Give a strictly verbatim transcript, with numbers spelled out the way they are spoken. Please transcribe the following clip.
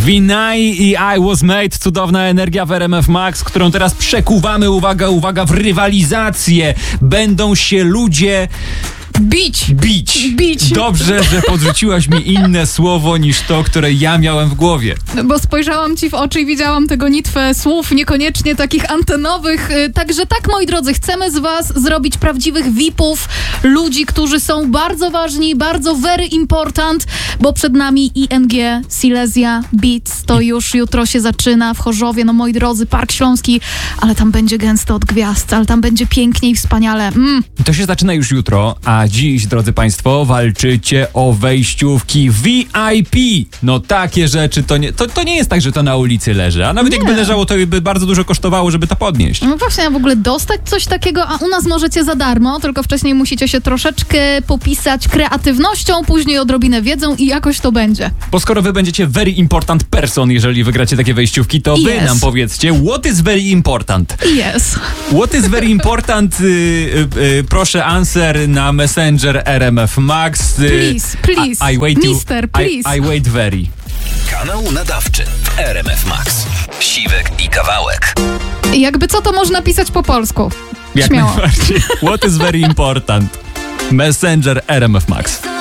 Vinay i I Was Made, cudowna energia w R M F Max, którą teraz przekuwamy, uwaga, uwaga, w rywalizację. Będą się ludzie... Bić. Bić. Bić. Dobrze, że podrzuciłaś mi inne słowo niż to, które ja miałem w głowie. Bo spojrzałam ci w oczy i widziałam tę gonitwę słów, niekoniecznie takich antenowych. Także tak, moi drodzy, chcemy z was zrobić prawdziwych V I P-ów, ludzi, którzy są bardzo ważni, bardzo very important, bo przed nami I N G Silesia Beats. To już jutro się zaczyna w Chorzowie, no moi drodzy, Park Śląski, ale tam będzie gęsto od gwiazd, ale tam będzie pięknie i wspaniale. Mm. To się zaczyna już jutro, a dziś, drodzy państwo, walczycie o wejściówki V I P. No takie rzeczy, to nie, to, to nie jest tak, że to na ulicy leży, a nawet Nie. jakby leżało, to by bardzo dużo kosztowało, żeby to podnieść. No właśnie, a w ogóle dostać coś takiego, a u nas możecie za darmo, tylko wcześniej musicie się troszeczkę popisać kreatywnością, później odrobinę wiedzą i jakoś to będzie. Bo skoro wy będziecie very important person, jeżeli wygracie takie wejściówki, to wy Yes. nam powiedzcie, what is very important? Yes. What is very important? Y, y, y, proszę answer na Messenger R M F Max. Y, Please, please. I, I wait Mister, please. I, I wait very. Kanał nadawczy w R M F Max. Siwek i Kawałek. Jakby co, to można pisać po polsku. Jak Śmiało. najbardziej. What is very important? Messenger R M F Max.